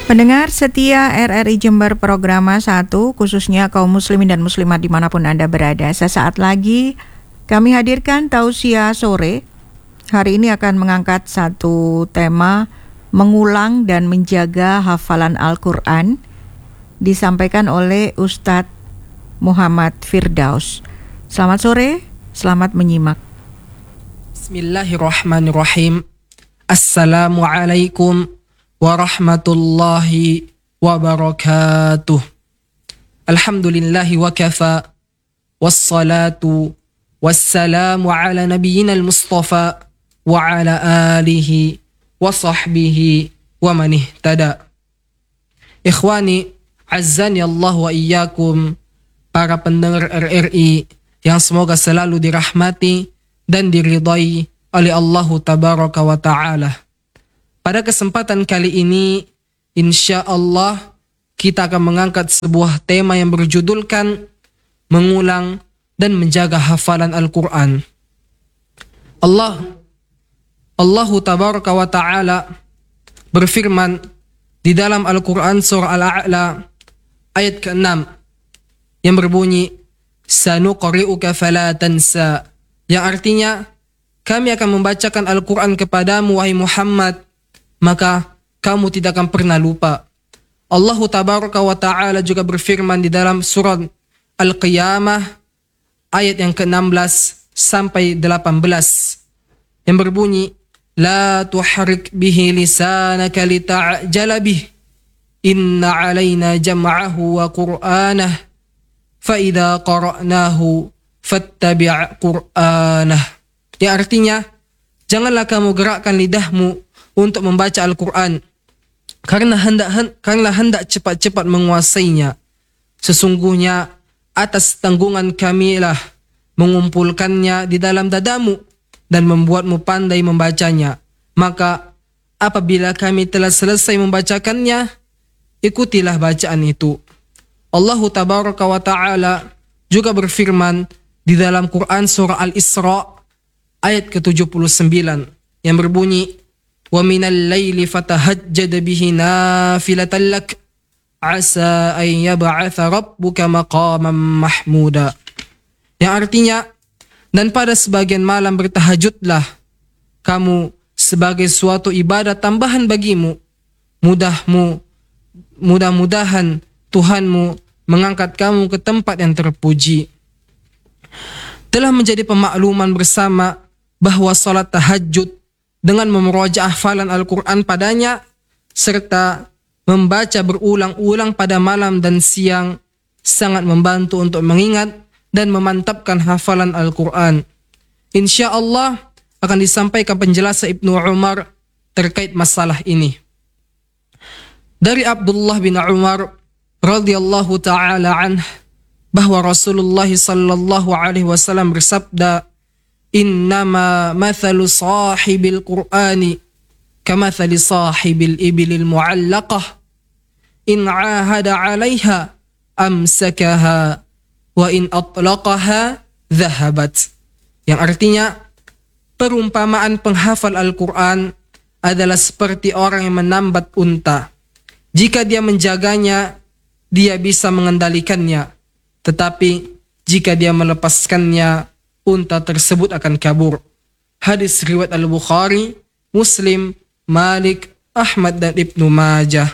Pendengar setia RRI Jember Programa 1, khususnya kaum muslimin dan muslimat dimanapun Anda berada. Sesaat lagi kami hadirkan Tausiah Sore. Hari ini akan mengangkat satu tema, mengulang dan menjaga hafalan Al-Quran, disampaikan oleh Ustadz Muhammad Firdaus. Selamat sore, selamat menyimak. Bismillahirrahmanirrahim. Assalamualaikum warahmatullahi wabarakatuh. Alhamdulillahi wa kafa, wassalatu wassalamu ala nabiyyina al-mustafa wa ala alihi wa sahbihi wa man ihtada. Ikhwani, azzani Allah wa iyyakum, para pendengar RRI yang semoga selalu dirahmati dan diridai oleh Allah tabaraka wa ta'ala. Pada kesempatan kali ini, insya Allah kita akan mengangkat sebuah tema yang berjudulkan mengulang dan menjaga hafalan Al-Quran. Allah tabaraka wa ta'ala berfirman di dalam Al-Quran surah Al-A'la ayat ke-6 yang berbunyi, Sanuqri'uka fala tansa, yang artinya kami akan membacakan Al-Quran kepadamu wahai Muhammad, maka kamu tidak akan pernah lupa. Allah tabaraka wa ta'ala juga berfirman di dalam surat Al-Qiyamah ayat yang ke-16 sampai 18 yang berbunyi, La tuhrik bihi lisanaka lita'jala bih, inna alaina jam'ahu wa qur'anah, fa idza qara'nahu fattabi' qur'anah. Yang artinya, janganlah kamu gerakkan lidahmu untuk membaca Al-Quran karena hendak cepat-cepat menguasainya. Sesungguhnya atas tanggungan kamilah mengumpulkannya di dalam dadamu dan membuatmu pandai membacanya. Maka apabila kami telah selesai membacakannya, ikutilah bacaan itu. Allah tabaraka wa ta'ala juga berfirman di dalam Quran surah Al-Isra ayat ke-79 yang berbunyi, Wa minal laili fatahajjad bihi nafilatan lak asa an yab'atha rabbuka maqaman mahmuda. Yang artinya, dan pada sebagian malam bertahajudlah kamu sebagai suatu ibadah tambahan bagimu. Mudah-mudahan Tuhanmu mengangkat kamu ke tempat yang terpuji. Telah menjadi pemakluman bersama bahwa salat tahajud dengan memurojaah hafalan Al-Quran padanya serta membaca berulang-ulang pada malam dan siang sangat membantu untuk mengingat dan memantapkan hafalan Al-Quran. Insya Allah akan disampaikan penjelasan Ibnu Umar terkait masalah ini. Dari Abdullah bin Umar radhiyallahu ta'ala anhu bahwa Rasulullah sallallahu alaihi wasallam bersabda, Innama mathalu sahibil Qur'ani kamathali sahibil ibilil mu'allaqah in 'ahada 'alaiha amsakaha wa in atlaqaha dhahabat. Yang artinya, perumpamaan penghafal Al-Quran adalah seperti orang yang menambat unta. Jika dia menjaganya, dia bisa mengendalikannya. Tetapi jika dia melepaskannya, unta tersebut akan kabur. Hadis riwayat Al-Bukhari, Muslim, Malik, Ahmad dan Ibnu Majah.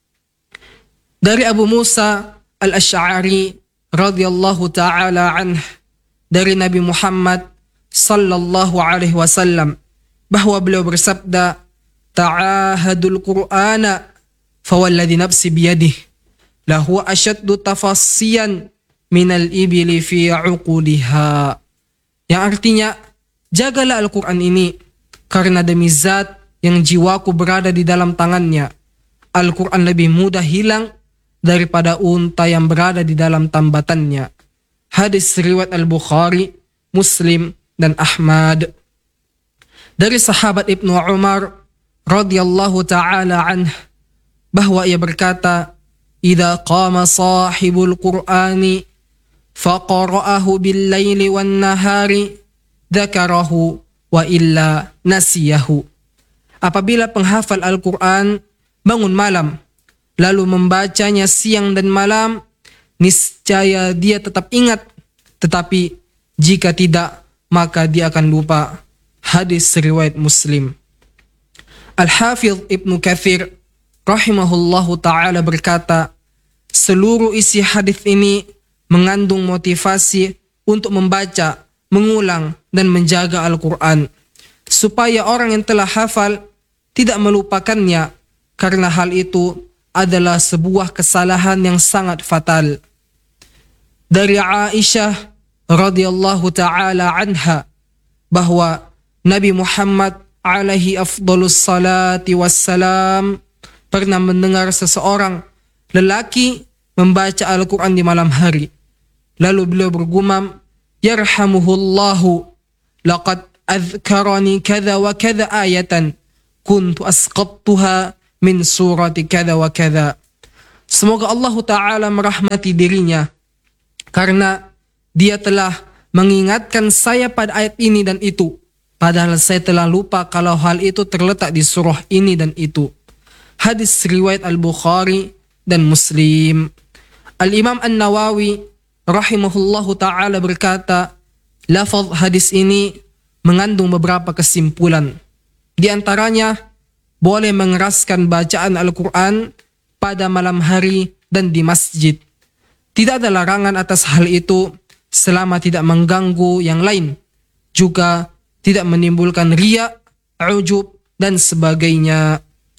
Dari Abu Musa Al-Asy'ari radhiyallahu ta'ala anhu, dari Nabi Muhammad sallallahu alaihi wasallam bahwa beliau bersabda, Ta'ahadul Qur'ana fawalladhi nafsi biyadih lahu asyaddu tafassiyan minal ibili fi uquliha. Yang artinya, jagalah Al-Quran ini karena demi zat yang jiwaku berada di dalam tangannya, Al-Quran lebih mudah hilang daripada unta yang berada di dalam tambatannya. Hadis riwayat Al-Bukhari, Muslim dan Ahmad. Dari sahabat Ibnu Umar radhiyallahu ta'ala anhu bahwa ia berkata, Idza qama sahibul Qur'ani faqara'ahu bil-laili wan-nahari dzakarahu wa illa nasiyahu. Apabila penghafal Al-Quran bangun malam lalu membacanya siang dan malam, niscaya dia tetap ingat. Tetapi jika tidak, maka dia akan lupa. Hadis riwayat Muslim. Al-Hafidh Ibnu Katsir rahimahullahu ta'ala berkata, seluruh isi hadis ini mengandung motivasi untuk membaca, mengulang, dan menjaga Al-Quran, supaya orang yang telah hafal tidak melupakannya, karena hal itu adalah sebuah kesalahan yang sangat fatal. Dari Aisyah radhiyallahu ta'ala anha, bahwa Nabi Muhammad alaihi afdalus salati wassalam pernah mendengar seseorang lelaki membaca Al-Quran di malam hari. Lalu beliau bergumam, yarhamuhullahu, laqad azkarani kada wa kada ayatan kuntu asqattuha min surati kada wa kada. Semoga Allah Ta'ala merahmati dirinya, karena dia telah mengingatkan saya pada ayat ini dan itu, padahal saya telah lupa kalau hal itu terletak di surah ini dan itu. Hadis riwayat Al-Bukhari dan Muslim. Al-Imam An-Nawawi rahimahullahu ta'ala berkata, lafaz hadis ini mengandung beberapa kesimpulan. Di antaranya, boleh mengeraskan bacaan Al-Quran pada malam hari dan di masjid. Tidak ada larangan atas hal itu selama tidak mengganggu yang lain, juga tidak menimbulkan riya, ujub, dan sebagainya.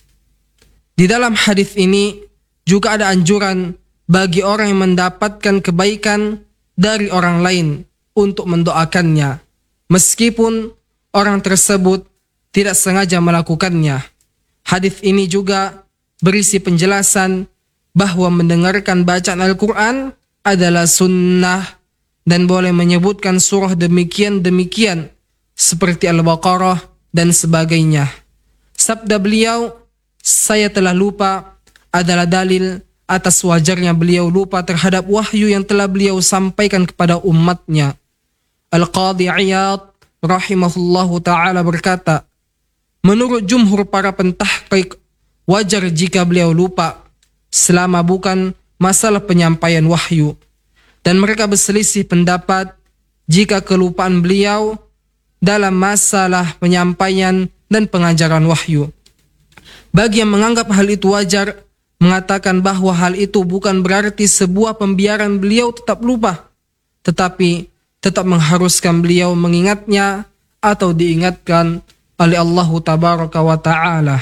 Di dalam hadis ini juga ada anjuran bagi orang yang mendapatkan kebaikan dari orang lain untuk mendoakannya, meskipun orang tersebut tidak sengaja melakukannya. Hadis ini juga berisi penjelasan bahwa mendengarkan bacaan Al-Quran adalah sunnah dan boleh menyebutkan surah demikian-demikian seperti Al-Baqarah dan sebagainya. Sabda beliau, saya telah lupa, adalah dalil atas wajarnya beliau lupa terhadap wahyu yang telah beliau sampaikan kepada umatnya. Al-Qadhi Iyad rahimahullahu ta'ala berkata, menurut jumhur para pentahqiq, wajar jika beliau lupa selama bukan masalah penyampaian wahyu. Dan mereka berselisih pendapat jika kelupaan beliau dalam masalah penyampaian dan pengajaran wahyu. Bagi yang menganggap hal itu wajar, mengatakan bahwa hal itu bukan berarti sebuah pembiaran beliau tetap lupa, tetapi tetap mengharuskan beliau mengingatnya atau diingatkan oleh Allah Tabaraka wa Ta'ala.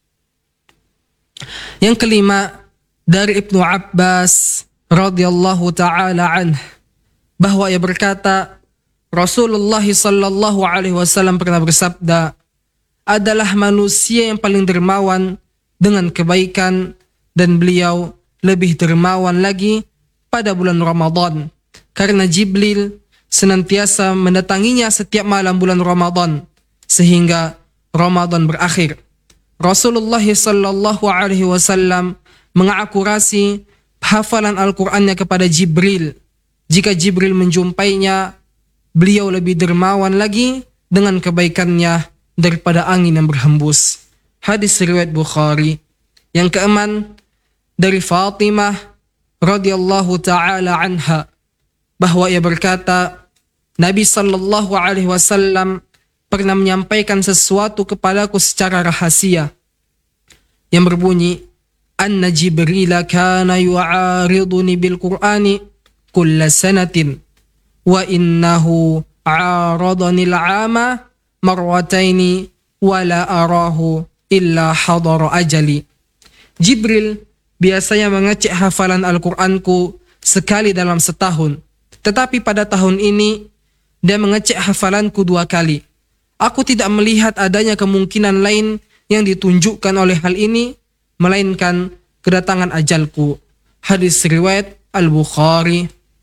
Yang kelima, dari Ibnu Abbas radhiyallahu ta'ala anhu, bahwa ia berkata, Rasulullah sallallahu alaihi wasallam pernah bersabda, adalah manusia yang paling dermawan dengan kebaikan, dan beliau lebih dermawan lagi pada bulan Ramadan, karena Jibril senantiasa mendatanginya setiap malam bulan Ramadan sehingga Ramadan berakhir. Rasulullah sallallahu alaihi wasallam mengakurasi hafalan Al-Qur'annya kepada Jibril. Jika Jibril menjumpainya, beliau lebih dermawan lagi dengan kebaikannya daripada angin yang berhembus. Hadis riwayat Bukhari. Yang keenam, dari Fatimah radhiyallahu ta'ala anha, bahwa ia berkata, Nabi sallallahu alaihi wasallam pernah menyampaikan sesuatu kepadaku secara rahasia yang berbunyi, anna Jibril kana yu'ariduni bil Qur'ani kulla sanatin wa innahu a'radani al-'ama marwataini wa la arahu illa hadara ajali. Jibril biasanya mengecek hafalan Al-Qur'anku sekali dalam setahun, tetapi pada tahun ini dia mengecek hafalanku 2 kali. Aku tidak melihat adanya kemungkinan lain yang ditunjukkan oleh hal ini, melainkan kedatangan ajalku. Hadis riwayat Al-Bukhari.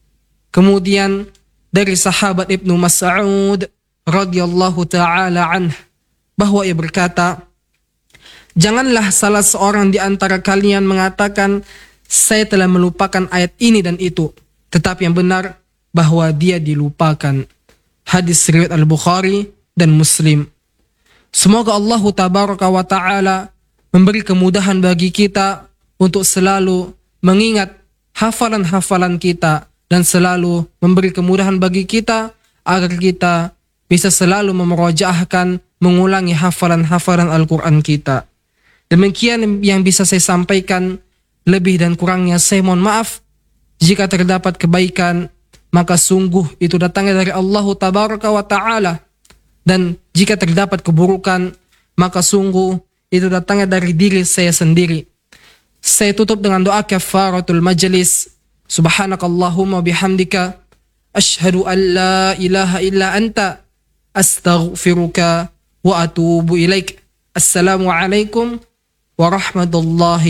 Kemudian dari sahabat Ibnu Mas'ud radhiyallahu ta'ala anhu, bahwa ia berkata, janganlah salah seorang di antara kalian mengatakan, saya telah melupakan ayat ini dan itu, tetapi yang benar bahwa dia dilupakan. Hadis riwayat Al-Bukhari dan Muslim. Semoga Allah Tabaraka wa Ta'ala memberi kemudahan bagi kita untuk selalu mengingat hafalan-hafalan kita dan selalu memberi kemudahan bagi kita agar kita bisa selalu memurojaahkan, mengulangi hafalan-hafalan Al-Quran kita. Demikian yang bisa saya sampaikan. Lebih dan kurangnya saya mohon maaf. Jika terdapat kebaikan, maka sungguh itu datangnya dari Allah Tabaraka wa Ta'ala. Dan jika terdapat keburukan, maka sungguh itu datangnya dari diri saya sendiri. Saya tutup dengan doa kafaratul majlis. Subhanakallahumma bihamdika, ashhadu an la ilaha illa anta, astaghfiruka wa atubu ilaik. Assalamualaikum warahmatullahi